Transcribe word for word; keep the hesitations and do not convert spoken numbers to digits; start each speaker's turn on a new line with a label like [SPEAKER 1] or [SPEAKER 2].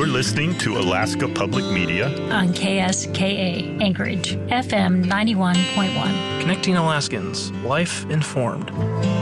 [SPEAKER 1] listening to Alaska Public Media
[SPEAKER 2] on K S K A Anchorage, F M ninety-one point one.
[SPEAKER 3] Connecting Alaskans, life informed.